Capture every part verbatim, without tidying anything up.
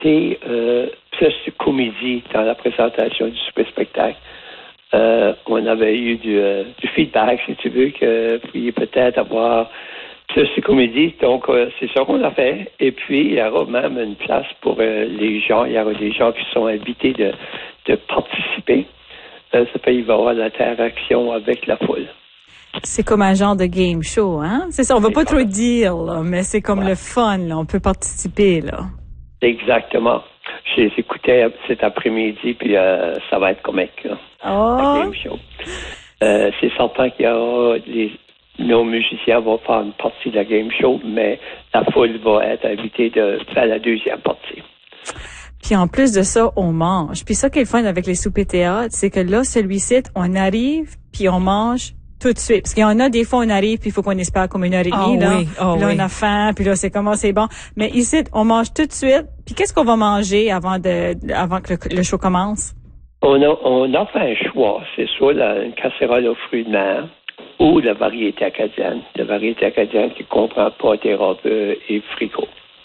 ajouté euh, plus de comédie dans la présentation du super spectacle. Euh, on avait eu du, euh, du feedback, si tu veux, que puis peut-être avoir plus de comédie. Donc, euh, c'est ça qu'on a fait. Et puis, il y aura même une place pour euh, les gens. Il y aura des gens qui sont invités de, de participer. Euh, ça fait qu'il va y avoir l'interaction avec la foule. C'est comme un genre de game show, hein? C'est ça, on va pas trop dire, là, mais c'est comme ouais. le fun, là. On peut participer, là. Exactement. J'ai écouté cet après-midi, puis euh, ça va être comique, là. Oh. La game show. Euh, c'est certain qu'il y aura les, nos musiciens vont faire une partie de la game show, mais la foule va être invitée de faire la deuxième partie. Puis en plus de ça, on mange. Puis ça qui est le fun avec les soupers théâtre, c'est que là, celui-ci, on arrive, puis on mange tout de suite. Parce qu'il y en a des fois, on arrive, puis il faut qu'on espère comme une heure et demie, oh, là. Oui. Oh, puis là, oui. on a faim, puis là, c'est comment c'est bon. Mais ici, on mange tout de suite. Puis qu'est-ce qu'on va manger avant de, avant que le, le show commence? On a, on a fait un choix. C'est soit la, une casserole aux fruits de mer ou la variété acadienne. La variété acadienne qui comprend pâte et robe et fricot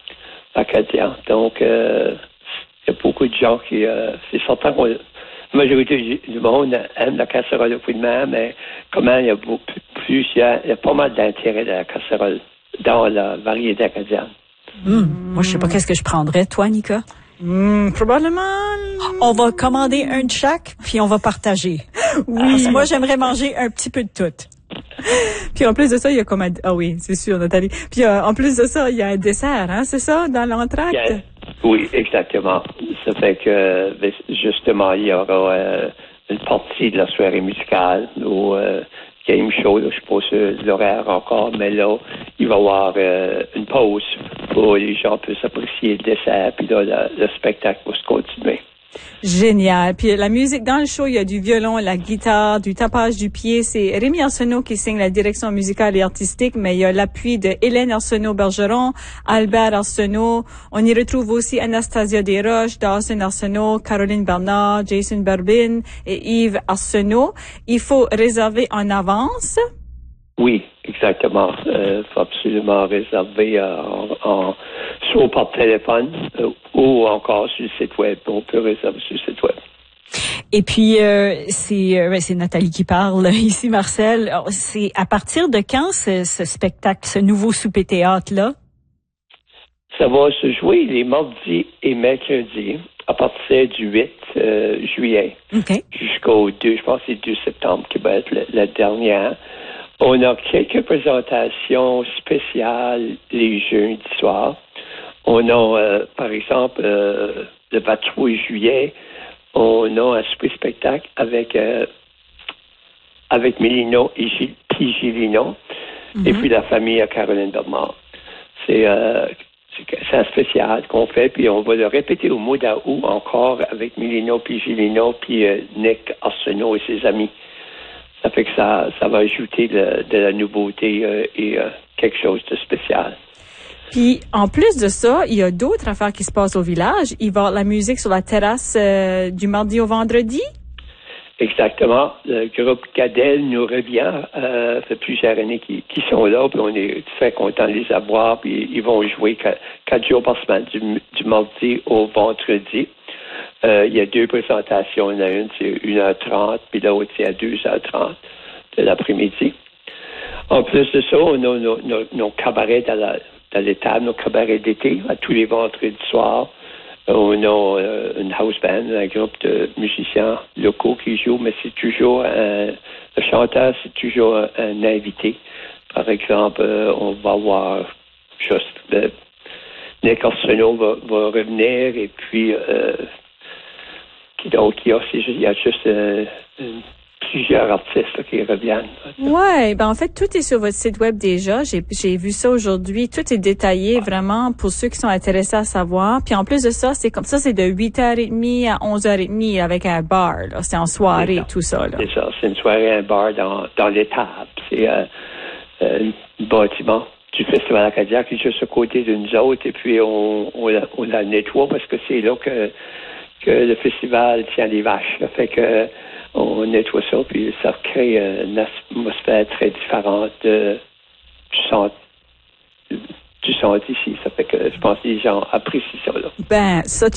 acadien. Donc, euh, il y a beaucoup de gens qui... Euh, c'est certain que la majorité du monde aime la casserole aux fruits de mer, mais comment il y a beaucoup plus... Il y a, il y a pas mal d'intérêt de la casserole dans la variété acadienne. Mmh. Moi, je sais pas qu'est-ce que je prendrais. Toi, Nika? Mmh, probablement. On va commander un de chaque, puis on va partager. Oui. Alors, moi, j'aimerais manger un petit peu de tout. Puis en plus de ça, il y a comme un... Ah oui, c'est sûr, Nathalie. Puis euh, en plus de ça, il y a un dessert, hein, c'est ça, dans l'entracte? Yeah. Oui, exactement. Ça fait que, justement, il y aura euh, une partie de la soirée musicale ou euh, game show, là, je ne sais pas l'horaire encore, mais là, il va y avoir euh, une pause pour que les gens puissent apprécier le dessert, puis là, le, le spectacle va se continuer. Génial. Puis la musique dans le show, il y a du violon, la guitare, du tapage du pied. C'est Rémi Arsenault qui signe la direction musicale et artistique, mais il y a l'appui de Hélène Arsenault-Bergeron, Albert Arsenault. On y retrouve aussi Anastasia Desroches, Dawson Arsenault, Caroline Bernard, Jason Berbin et Yves Arsenault. Il faut réserver en avance. Oui, exactement. Il euh, faut absolument réserver euh, en, en, soit par téléphone euh, ou encore sur le site web. On peut réserver sur le site web. Et puis, euh, c'est, euh, c'est Nathalie qui parle ici, Marcel. C'est à partir de quand ce, ce spectacle, ce nouveau souper théâtre-là? Ça va se jouer les mardis et mercredis à partir du huit euh, juillet okay. jusqu'au deux, je pense que c'est deux septembre qui va être la, la dernière. On a quelques présentations spéciales les jeudis soirs. On a, euh, par exemple, euh, le vingt-trois juillet, on a un super spectacle avec euh, avec Mélino et Gilino, mm-hmm. et puis la famille à Caroline Bernard. C'est, euh, c'est, c'est un spécial qu'on fait, puis on va le répéter au mois d'août encore avec Mélino puis Gilino, puis euh, Nick Arsenault et ses amis. Ça fait que ça, ça va ajouter de, de la nouveauté euh, et euh, quelque chose de spécial. Puis, en plus de ça, il y a d'autres affaires qui se passent au village. Il va y avoir la musique sur la terrasse euh, du mardi au vendredi. Exactement. Le groupe Cadel nous revient. Euh, ça fait plusieurs années qu'ils, qu'ils sont là, puis on est très contents de les avoir. Puis ils vont jouer quatre, quatre jours par semaine, du, du mardi au vendredi. Euh, il y a deux présentations. Il y en a une, c'est une heure trente, puis l'autre, c'est à deux heures trente de l'après-midi. En plus de ça, on a nos, nos, nos cabarets dans, la, dans l'étable, nos cabarets d'été, à tous les vendredis soirs. On a euh, une house band, un groupe de musiciens locaux qui jouent, mais c'est toujours un, le chanteur, c'est toujours un, un invité. Par exemple, euh, on va avoir juste le, Nick Arsenault va, va revenir, et puis euh, donc il y a, il y a juste euh, plusieurs artistes là, qui reviennent. Ouais, ben en fait tout est sur votre site web déjà. J'ai j'ai vu ça aujourd'hui. Tout est détaillé vraiment pour ceux qui sont intéressés à savoir. Puis en plus de ça, c'est comme ça, c'est de huit heures trente à onze heures trente avec un bar. Là. C'est en soirée tout ça. Là. C'est ça, c'est une soirée, un bar dans dans l'étable. C'est euh, euh, un bâtiment du Festival acadien qui est juste à côté de nous autres, et puis on on la, on la nettoie parce que c'est là que que le festival tient les vaches. Ça fait que on nettoie ça, puis ça crée une atmosphère très différente de, du, centre, du du son ici. Ça fait que je pense que les gens apprécient ça, là. Ben, ça,